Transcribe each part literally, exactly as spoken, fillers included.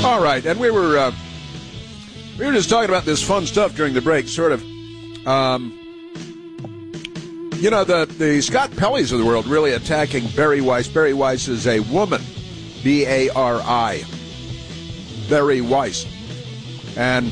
All right, and we were uh, we were just talking about this fun stuff during the break, sort of. Um, you know, the, the Scott Pelley's of the world really attacking Bari Weiss. Bari Weiss is a woman, B A R I, Bari Weiss. And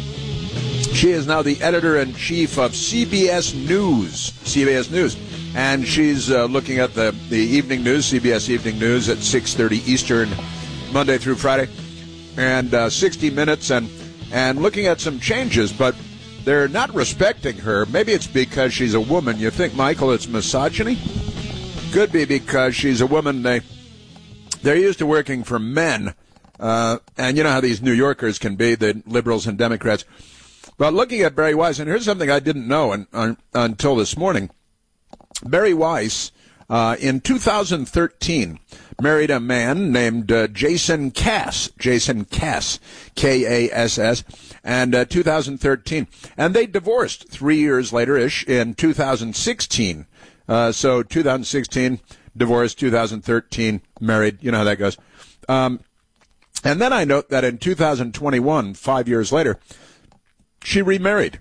she is now the editor-in-chief of C B S News, C B S News. And she's uh, looking at the, the evening news, C B S Evening News at six thirty Eastern, Monday through Friday, and uh, sixty minutes, and, and looking at some changes, but they're not respecting her. Maybe it's because she's a woman. You think, Michael, it's misogyny? Could be because she's a woman. They, they're used to working for men. Uh, and you know how these New Yorkers can be, the liberals and Democrats. But looking at Bari Weiss, and here's something I didn't know un, un, until this morning. Bari Weiss, uh, in two thousand thirteen, married a man named uh, Jason Cass. Jason Cass, K A S S. And uh, two thousand thirteen. And they divorced three years later-ish in two thousand sixteen. Uh, so two thousand sixteen, divorced, two thousand thirteen, married. You know how that goes. Um, and then I note that in two thousand twenty-one, five years later, she remarried.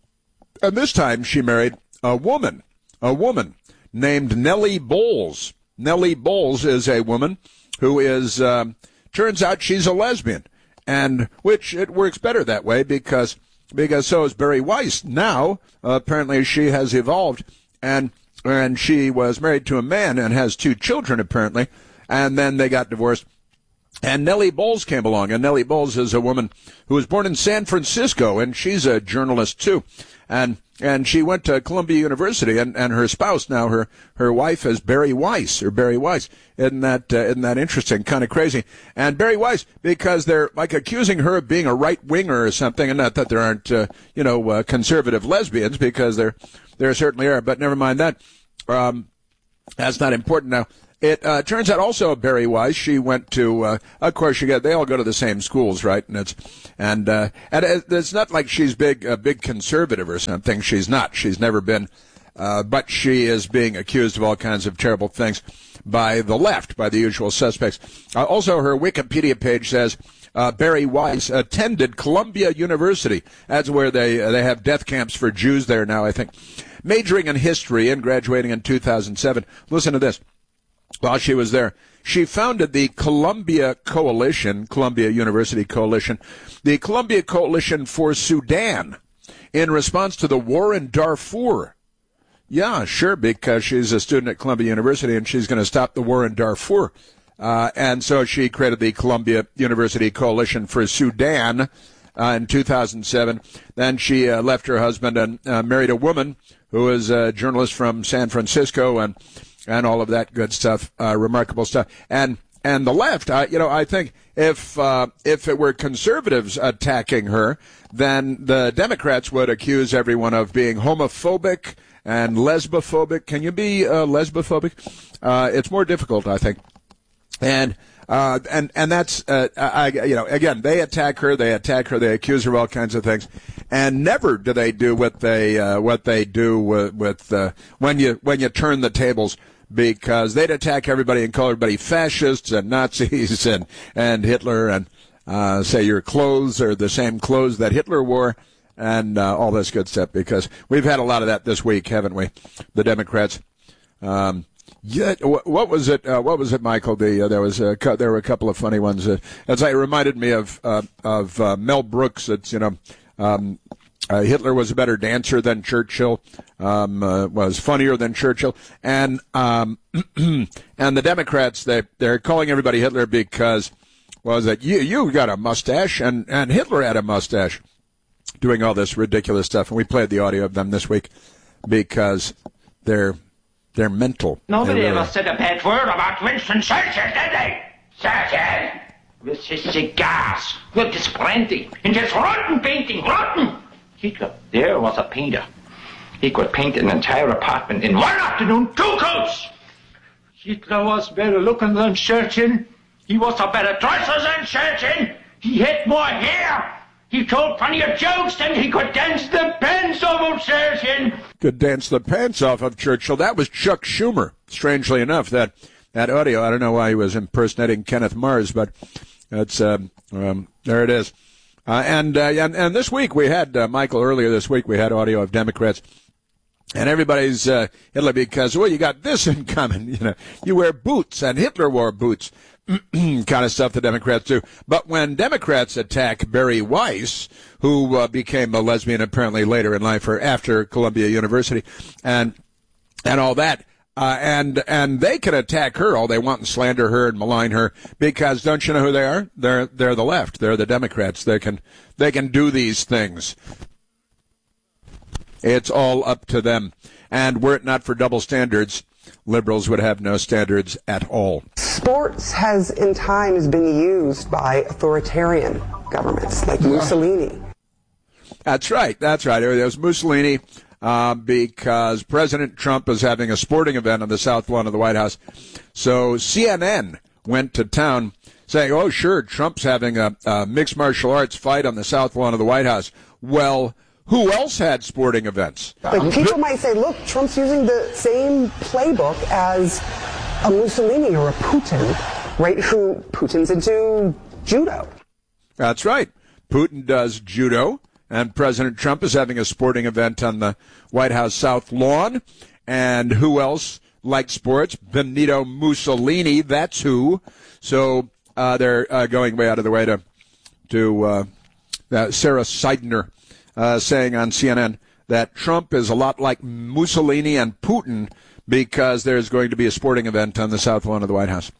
And this time she married a woman, a woman named Nellie Bowles. Nellie Bowles is a woman who is, um, turns out she's a lesbian. And which it works better that way because because so is Bari Weiss. Now, uh, apparently she has evolved, and and she was married to a man and has two children, apparently, and then they got divorced. And Nellie Bowles came along, and Nellie Bowles is a woman who was born in San Francisco, and she's a journalist, too. And and she went to Columbia University, and, and her spouse now, her her wife is Bari Weiss, or Bari Weiss. Isn't that, uh, isn't that interesting? Kind of crazy. And Bari Weiss, because they're like accusing her of being a right-winger or something, and not that there aren't, uh, you know, uh, conservative lesbians, because there, there certainly are, but never mind that. Um, that's not important now. It uh, turns out also Bari Weiss, she went to, uh, of course, you get, they all go to the same schools, right? And it's, and, uh, and it's not like she's big, a big conservative or something. She's not. She's never been, uh, but she is being accused of all kinds of terrible things by the left, by the usual suspects. Uh, also, her Wikipedia page says, uh, Bari Weiss attended Columbia University. That's where they, uh, they have death camps for Jews there now, I think. Majoring in history and graduating in two thousand seven. Listen to this. While she was there, she founded the Columbia Coalition, Columbia University Coalition, the Columbia Coalition for Sudan, in response to the war in Darfur. Yeah, sure, because she's a student at Columbia University and she's going to stop the war in Darfur. Uh, and so she created the Columbia University Coalition for Sudan uh, in two thousand seven. Then she uh, left her husband and uh, married a woman who is a journalist from San Francisco, and and all of that good stuff, uh, remarkable stuff. And and the left, uh, you know, I think if uh, if it were conservatives attacking her, then the Democrats would accuse everyone of being homophobic and lesbophobic. Can you be uh, lesbophobic? Uh, it's more difficult, I think. And uh, and and that's uh, I you know again they attack her, they attack her, they accuse her of all kinds of things, and never do they do what they uh, what they do with, with uh, when you when you turn the tables. Because they'd attack everybody and call everybody fascists and Nazis and, and Hitler and uh, say your clothes are the same clothes that Hitler wore and uh, all this good stuff. Because we've had a lot of that this week, haven't we? The Democrats. Um, yeah, what was it? Uh, what was it, Michael? The uh, there was a, there were a couple of funny ones. Uh, as it reminded me of uh, of uh, Mel Brooks. It's you know. Um, Uh, Hitler was a better dancer than Churchill, um, uh, was funnier than Churchill, and um, and the Democrats, they they're calling everybody Hitler because, was it you you got a mustache and and Hitler had a mustache, doing all this ridiculous stuff, and we played the audio of them this week because they're they're mental. Nobody they're ever really... said a bad word about Winston Churchill, did they? Churchill, with his cigars, with his brandy, and his rotten painting, rotten. Hitler, there was a painter. He could paint an entire apartment in one afternoon, two coats. Hitler was better looking than Churchill. He was a better dresser than Churchill. He had more hair. He told funnier jokes than he could dance the pants off of Churchill. Could dance the pants off of Churchill. That was Chuck Schumer, strangely enough. That that audio, I don't know why he was impersonating Kenneth Mars, but that's um, um, There it is. Uh, and, uh, and and this week we had, uh, Michael, earlier this week we had audio of Democrats. And everybody's uh, Hitler because, well, you got this in common. You know, you wear boots, and Hitler wore boots. Kind of stuff the Democrats do. But when Democrats attack Bari Weiss, who uh, became a lesbian apparently later in life or after Columbia University, and and all that, uh, and and they can attack her all they want and slander her and malign her because don't you know who they are? They're they're the left. They're the Democrats. They can they can do these things. It's all up to them. And were it not for double standards, liberals would have no standards at all. Sports has, in times, been used by authoritarian governments like Mussolini. That's right. That's right. There was Mussolini uh, because President Trump was having a sporting event on the south lawn of the White House. So C N N went to town saying, oh, sure, Trump's having a, a mixed martial arts fight on the south lawn of the White House. Well, who else had sporting events? Like people might say, look, Trump's using the same playbook as a Mussolini or a Putin, right? Who Putin's into judo. That's right. Putin does judo, and President Trump is having a sporting event on the White House South Lawn. And who else likes sports? Benito Mussolini, that's who. So uh, they're uh, going way out of the way to, to uh, uh, Sarah Seidner. Uh, saying on C N N that Trump is a lot like Mussolini and Putin because there's going to be a sporting event on the south lawn of the White House.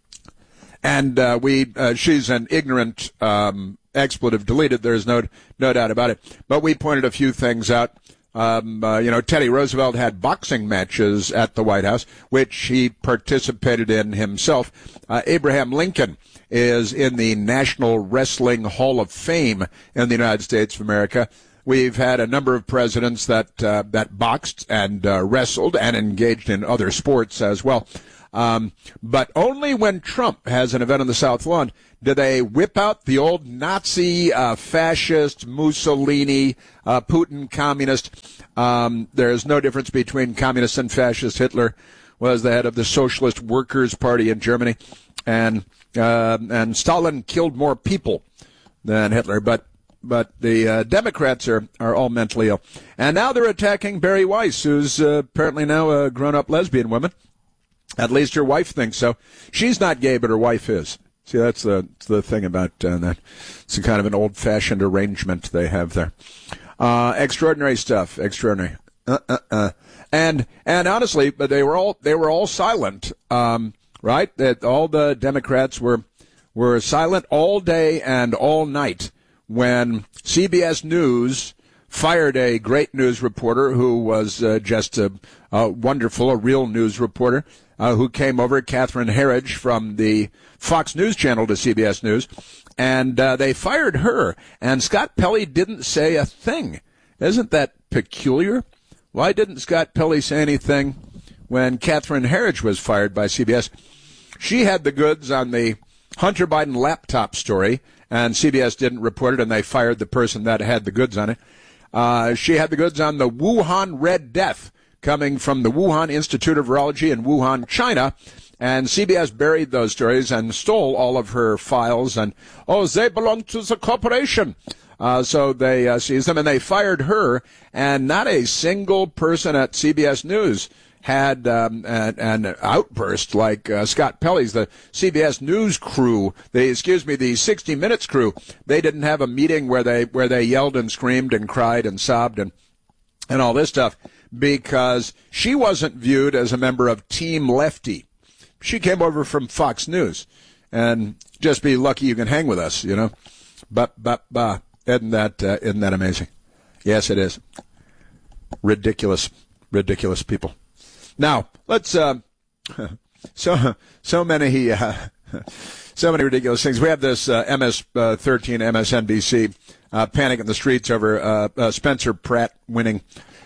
And uh, we, uh, she's an ignorant um, expletive deleted. There's no no doubt about it. But we pointed a few things out. Um, uh, you know, Teddy Roosevelt had boxing matches at the White House, which he participated in himself. Uh, Abraham Lincoln is in the National Wrestling Hall of Fame in the United States of America. We've had a number of presidents that uh, that boxed and uh, wrestled and engaged in other sports as well. Um, but only when Trump has an event on the South Lawn do they whip out the old Nazi, uh, fascist, Mussolini, uh, Putin, communist. Um, there's no difference between communist and fascist. Hitler was the head of the Socialist Workers' Party in Germany, and uh, and Stalin killed more people than Hitler. But but the uh, Democrats are, are all mentally ill. And now they're attacking Bari Weiss, who's uh, apparently now a grown-up lesbian woman. At least her wife thinks so. She's not gay, but her wife is. See, that's the the thing about uh, that. It's a kind of an old-fashioned arrangement they have there. Uh, extraordinary stuff. Extraordinary. Uh, uh, uh. And and honestly, but they were all they were all silent, um, right? That all the Democrats were were silent all day and all night when C B S News fired a great news reporter who was uh, just a, a wonderful, a real news reporter. Uh, who came over, Catherine Herridge from the Fox News Channel to C B S News, and uh, they fired her, and Scott Pelley didn't say a thing. Isn't that peculiar? Why didn't Scott Pelley say anything when Catherine Herridge was fired by C B S? She had the goods on the Hunter Biden laptop story, and C B S didn't report it, and they fired the person that had the goods on it. Uh, she had the goods on the Wuhan Red Death, coming from the Wuhan Institute of Virology in Wuhan, China, and C B S buried those stories and stole all of her files, and, oh, they belong to the corporation. Uh, so they uh, seized them, and they fired her, and not a single person at C B S News had um, an, an outburst like uh, Scott Pelley's. The C B S News crew, the excuse me, the sixty minutes crew, they didn't have a meeting where they where they yelled and screamed and cried and sobbed and and all this stuff, because she wasn't viewed as a member of Team Lefty. She came over from Fox News, and just be lucky you can hang with us, you know. But, but, but, isn't that, uh, isn't that amazing? Yes, it is. Ridiculous, ridiculous people. Now, let's, uh, so, so many, uh, so many ridiculous things. We have this uh, M S thirteen, M S N B C, uh, panic in the streets over uh, uh, Spencer Pratt winning.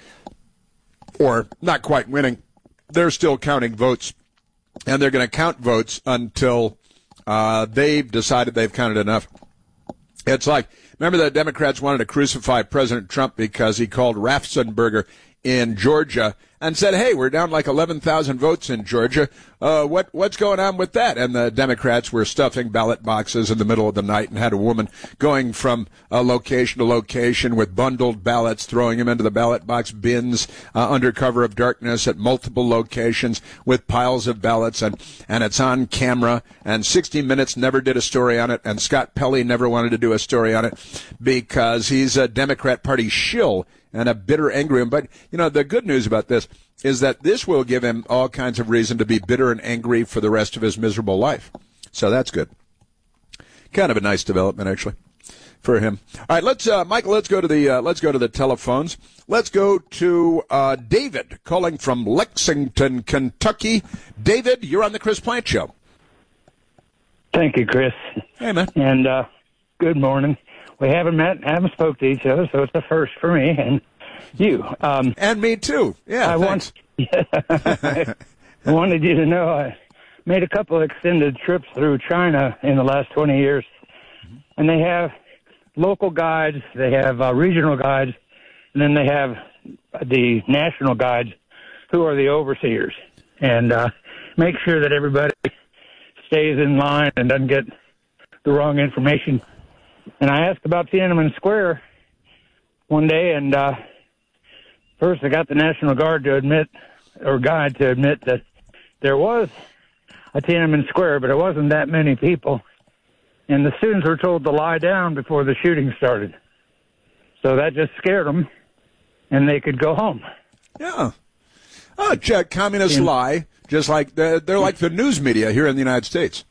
Or not quite winning. They're still counting votes, and they're going to count votes until uh, they've decided they've counted enough. It's like, remember the Democrats wanted to crucify President Trump because he called Raffensperger in Georgia and said, hey, we're down like eleven thousand votes in Georgia. Uh, what what's going on with that? And the Democrats were stuffing ballot boxes in the middle of the night and had a woman going from uh, location to location with bundled ballots, throwing them into the ballot box bins uh, under cover of darkness at multiple locations with piles of ballots. And, and it's on camera. And sixty minutes never did a story on it. And Scott Pelley never wanted to do a story on it because he's a Democrat Party shill and a bitter, angry one. But, you know, the good news about this is that this will give him all kinds of reason to be bitter and angry for the rest of his miserable life. So that's good. Kind of a nice development, actually, for him. All right, let's, uh, Michael, let's go to the, uh, let's go to the telephones. Let's go to, uh, David calling from Lexington, Kentucky. David, you're on the Chris Plante Show. Thank you, Chris. Hey, man. And, uh, good morning. We haven't met, haven't spoke to each other, so it's a first for me and you. Um, and me too. Yeah, I thanks. Want, I wanted you to know I made a couple of extended trips through China in the last twenty years, mm-hmm. and they have local guides, they have uh, regional guides, and then they have the national guides who are the overseers, and uh, make sure that everybody stays in line and doesn't get the wrong information. And I asked about Tiananmen Square one day, and uh, first I got the National Guard to admit, or guide to admit that there was a Tiananmen Square, but it wasn't that many people. And the students were told to lie down before the shooting started. So that just scared them, and they could go home. Yeah. Oh, check, communists and, lie, just like they're, they're like the news media here in the United States.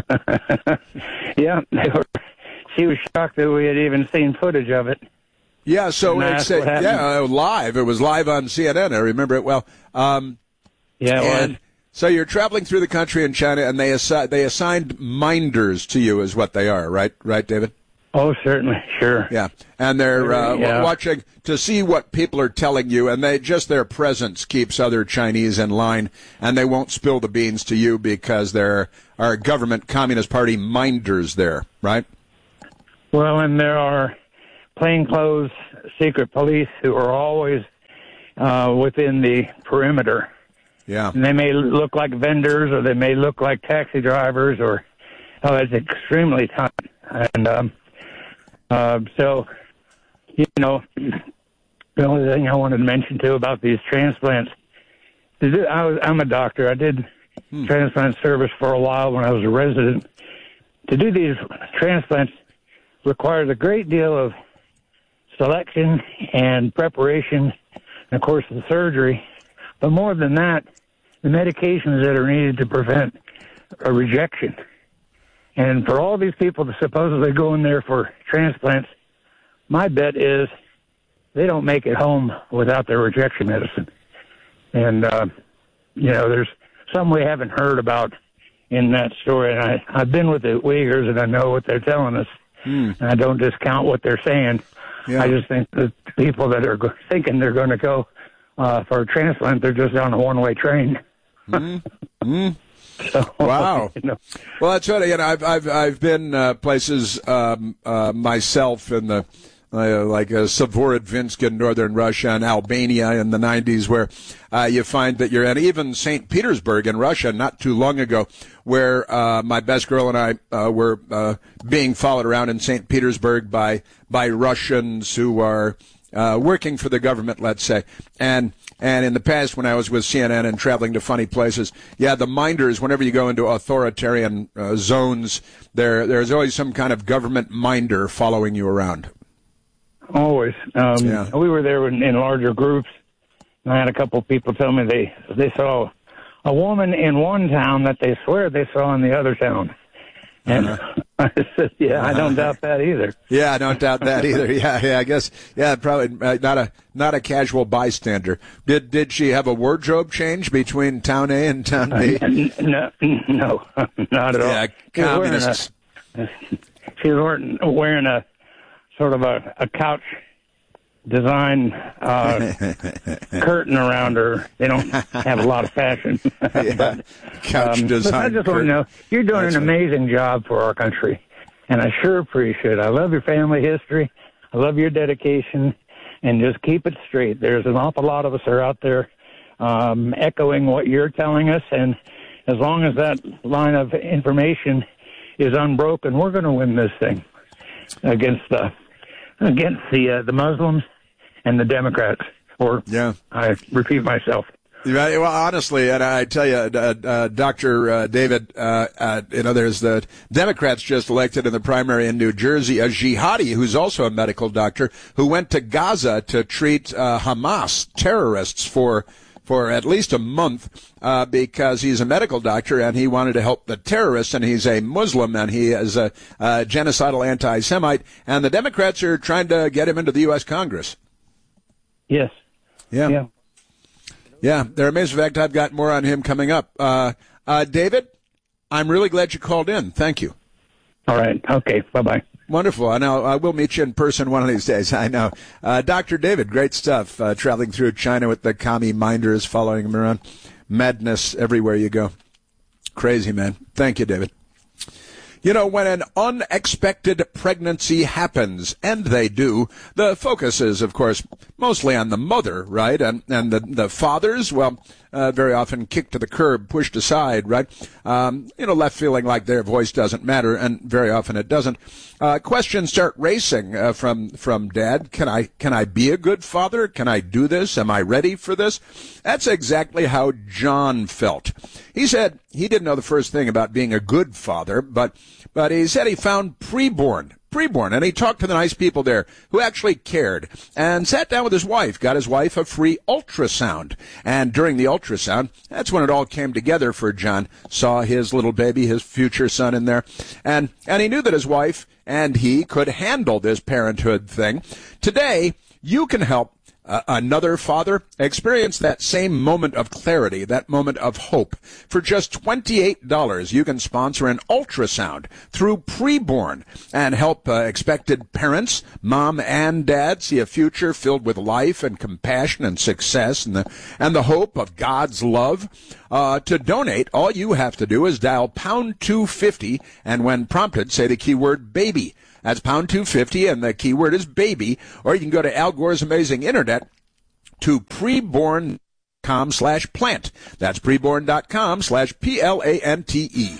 Yeah, they were. She was shocked that we had even seen footage of it. Yeah, so it's uh, yeah, uh, live. It was live on C N N. I remember it well. Um, yeah, it and was. So you're traveling through the country in China, and they assi- they assigned minders to you, is what they are, right? Right, David? Oh, certainly, sure. Yeah, and they're uh, yeah. watching to see what people are telling you, and they just their presence keeps other Chinese in line, and they won't spill the beans to you because there are government Communist Party minders there, right? Well, and there are plainclothes secret police who are always uh, within the perimeter. Yeah. And they may look like vendors, or they may look like taxi drivers, or oh, it's extremely tight. And um, uh, so, you know, the only thing I wanted to mention too about these transplants, I was, I'm a doctor. I did hmm. transplant service for a while when I was a resident. To do these transplants requires a great deal of selection and preparation, and of course the surgery. But more than that, the medications that are needed to prevent a rejection. And for all these people to supposedly go in there for transplants, my bet is they don't make it home without their rejection medicine. And, uh, you know, there's some we haven't heard about in that story. And I, I've been with the Uyghurs, and I know what they're telling us. Mm. And I don't discount what they're saying. Yeah. I just think that people that are go- thinking they're going to go uh, for a transplant, they're just on a one-way train. Mm. Mm. So, wow. You know. Well, that's right. You know, I've I've I've been uh, places um, uh, myself in the uh, like uh, Severodvinsk in northern Russia and Albania in the nineties, where uh, you find that you're, and even Saint Petersburg in Russia not too long ago, where uh, my best girl and I uh, were uh, being followed around in Saint Petersburg by by Russians who are uh, working for the government, let's say, and. And in the past, when I was with C N N and traveling to funny places, yeah, the minders, whenever you go into authoritarian uh, zones, there there's always some kind of government minder following you around. Always. Um, yeah. We were there in, in larger groups, and I had a couple of people tell me they, they saw a woman in one town that they swear they saw in the other town. And uh-huh. I said, yeah, I don't doubt that either. Yeah, I don't doubt that either. Yeah, yeah, I guess, yeah, probably uh, not a not a casual bystander. Did did she have a wardrobe change between town A and town B? Uh, no, no, not at all. Yeah, communists. She was wearing a, wearing a sort of a, a couch design uh, curtain around her. They don't have a lot of fashion. Yeah, but, couch um, design. I just want to know, you're doing That's an amazing right. job for our country, and I sure appreciate it. I love your family history. I love your dedication, and just keep it straight. There's an awful lot of us are out there um, echoing what you're telling us. And as long as that line of information is unbroken, we're going to win this thing against the against the uh, the Muslims and the Democrats. Or yeah. I repeat myself. Right. Well, honestly, and I tell you, uh, uh, Doctor Uh, David, uh, uh, you know, there's the Democrats just elected in the primary in New Jersey a jihadi who's also a medical doctor who went to Gaza to treat uh, Hamas terrorists for for at least a month uh, because he's a medical doctor and he wanted to help the terrorists, and he's a Muslim and he is a, a genocidal anti-Semite, and the Democrats are trying to get him into the U S Congress. Yes. Yeah. Yeah. Yeah, they're amazed. In fact, I've got more on him coming up. Uh, uh, David, I'm really glad you called in. Thank you. All right. Okay. Bye-bye. Wonderful. I know I will meet you in person one of these days. I know. Uh, Doctor David, great stuff. Uh, traveling through China with the commie minders, following him around. Madness everywhere you go. Crazy, man. Thank you, David. You know, when an unexpected pregnancy happens, and they do, the focus is, of course, mostly on the mother, right? And and the, the fathers, well, uh, very often kicked to the curb, pushed aside, right? Um, you know, left feeling like their voice doesn't matter, and very often it doesn't. Uh, questions start racing uh, from from dad. Can I can I be a good father? Can I do this? Am I ready for this? That's exactly how John felt. He said he didn't know the first thing about being a good father, but but he said he found preborn. Preborn, and he talked to the nice people there who actually cared, and sat down with his wife, got his wife a free ultrasound. And during the ultrasound, that's when it all came together for John. Saw his little baby, his future son in there, and and he knew that his wife and he could handle this parenthood thing. Today, you can help Uh, another father experience that same moment of clarity, that moment of hope. For just twenty-eight dollars, you can sponsor an ultrasound through Preborn and help uh, expected parents, mom and dad, see a future filled with life and compassion and success and the, and the hope of God's love. Uh, to donate, all you have to do is dial pound two fifty, and when prompted, say the keyword baby. That's pound two fifty, and the keyword is baby. Or you can go to Al Gore's Amazing Internet to preborn.com slash plant. That's preborn.com slash P L A N T E.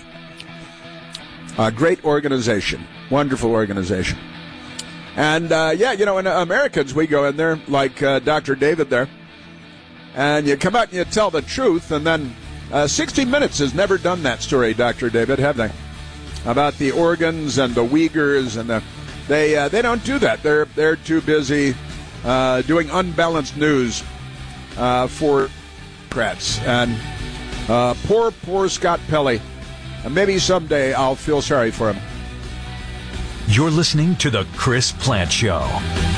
A great organization. Wonderful organization. And, uh, yeah, you know, in uh, Americans, we go in there, like uh, Doctor David there, and you come out and you tell the truth, and then uh, sixty minutes has never done that story, Doctor David, have they? About the organs and the Uyghurs, and the, they uh, they don't do that. They're they're too busy uh, doing unbalanced news uh, for Democrats. And uh, poor poor Scott Pelley. Uh, maybe someday I'll feel sorry for him. You're listening to the Chris Plant Show.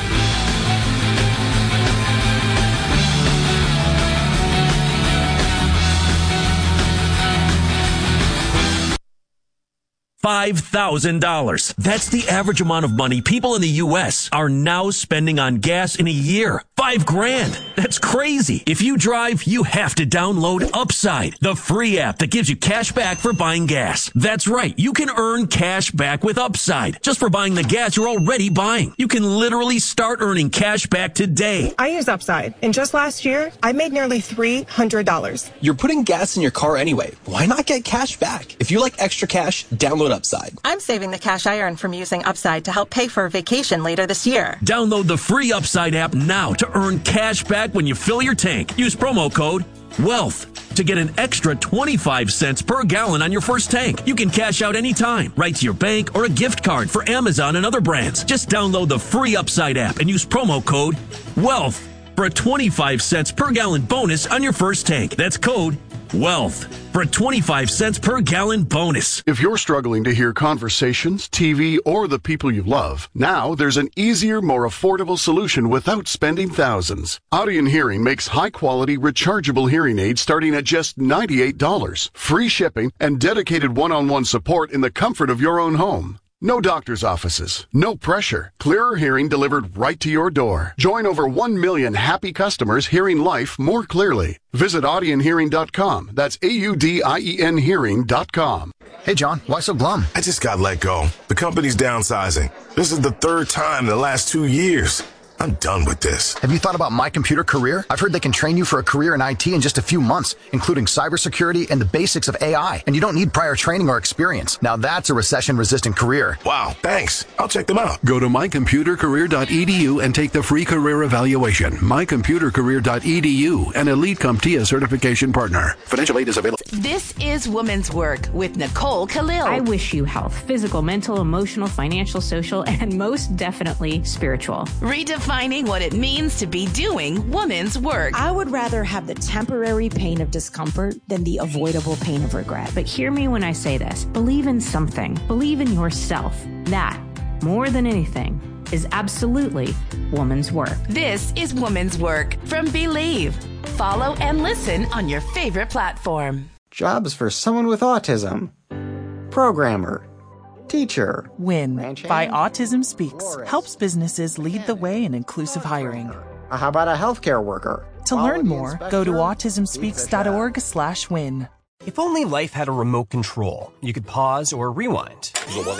five thousand dollars. That's the average amount of money people in the U S are now spending on gas in a year. Five grand. That's crazy. If you drive, you have to download Upside, the free app that gives you cash back for buying gas. That's right. You can earn cash back with Upside just for buying the gas you're already buying. You can literally start earning cash back today. I use Upside, and just last year, I made nearly three hundred dollars. You're putting gas in your car anyway. Why not get cash back? If you like extra cash, download Upside. I'm saving the cash I earn from using Upside to help pay for a vacation later this year. Download the free Upside app now to earn cash back when you fill your tank. Use promo code WEALTH to get an extra twenty-five cents per gallon on your first tank. You can cash out anytime, right to your bank or a gift card for Amazon and other brands. Just download the free Upside app and use promo code WEALTH for a twenty-five cents per gallon bonus on your first tank. That's code WEALTH for a twenty-five cents per gallon bonus. If you're struggling to hear conversations, T V, or the people you love, now there's an easier, more affordable solution without spending thousands. Audion Hearing makes high-quality, rechargeable hearing aids starting at just ninety-eight dollars. Free shipping and dedicated one-on-one support in the comfort of your own home. No doctor's offices, no pressure. Clearer hearing delivered right to your door. Join over one million happy customers hearing life more clearly. Visit Audion Hearing dot com. That's A U D I E N Hearing dot com. Hey, John, why so glum? I just got let go. The company's downsizing. This is the third time in the last two years. I'm done with this. Have you thought about My Computer Career? I've heard they can train you for a career in I T in just a few months, including cybersecurity and the basics of A I. And you don't need prior training or experience. Now that's a recession-resistant career. Wow, thanks. I'll check them out. Go to my computer career dot e d u and take the free career evaluation. my computer career dot e d u, an Elite CompTIA certification partner. Financial aid is available. This is Woman's Work with Nicole Khalil. I wish you health, physical, mental, emotional, financial, social, and most definitely spiritual. Redefining what it means to be doing woman's work. I would rather have the temporary pain of discomfort than the avoidable pain of regret. But hear me when I say this. Believe in something. Believe in yourself. That, more than anything, is absolutely woman's work. This is Woman's Work from Believe. Follow and listen on your favorite platform. Jobs for someone with autism. Programmer. Teacher. WIN by Autism Speaks helps businesses lead the way in inclusive hiring. How about a healthcare worker? To learn more, go to autism speaks dot org slash win. If only life had a remote control, you could pause or rewind.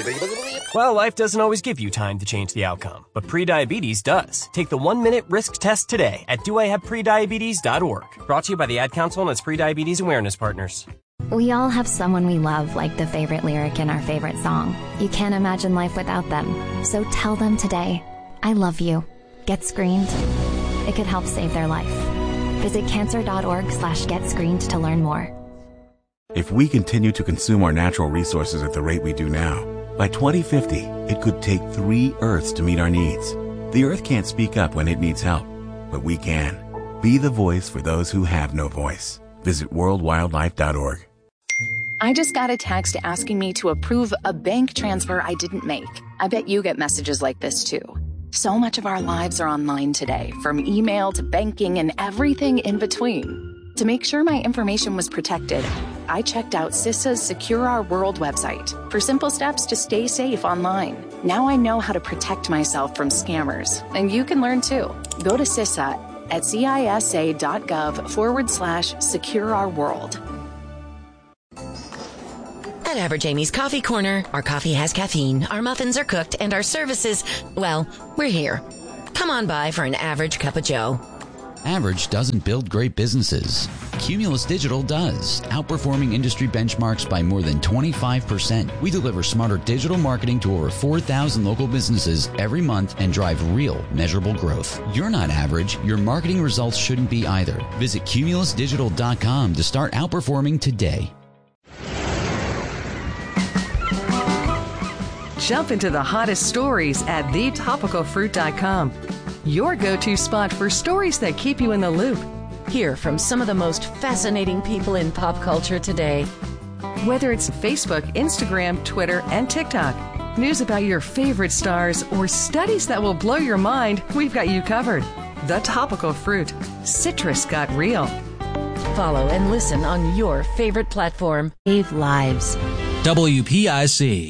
Well, life doesn't always give you time to change the outcome, but prediabetes does. Take the one-minute risk test today at do I have prediabetes dot org. Brought to you by the Ad Council and its Prediabetes Awareness Partners. We all have someone we love, like the favorite lyric in our favorite song. You can't imagine life without them. So tell them today, I love you. Get screened. It could help save their life. Visit cancer dot org slash get screened to learn more. If we continue to consume our natural resources at the rate we do now, by twenty fifty, it could take three Earths to meet our needs. The Earth can't speak up when it needs help, but we can. Be the voice for those who have no voice. Visit world wildlife dot org. I just got a text asking me to approve a bank transfer I didn't make. I bet you get messages like this too. So much of our lives are online today, from email to banking and everything in between. To make sure my information was protected, I checked out CISA's Secure Our World website for simple steps to stay safe online. Now I know how to protect myself from scammers, and you can learn too. Go to CISA at cisa.gov forward slash secure our world. At Average Amy's Coffee Corner, our coffee has caffeine, our muffins are cooked, and our services, well, we're here. Come on by for an average cup of joe. Average doesn't build great businesses. Cumulus Digital does, outperforming industry benchmarks by more than twenty-five percent. We deliver smarter digital marketing to over four thousand local businesses every month and drive real, measurable growth. You're not average. Your marketing results shouldn't be either. Visit cumulus digital dot com to start outperforming today. Jump into the hottest stories at the topical fruit dot com. Your go-to spot for stories that keep you in the loop. Hear from some of the most fascinating people in pop culture today. Whether it's Facebook, Instagram, Twitter, and TikTok, news about your favorite stars, or studies that will blow your mind, we've got you covered. The Topical Fruit. Citrus got real. Follow and listen on your favorite platform. Save lives. W P I C.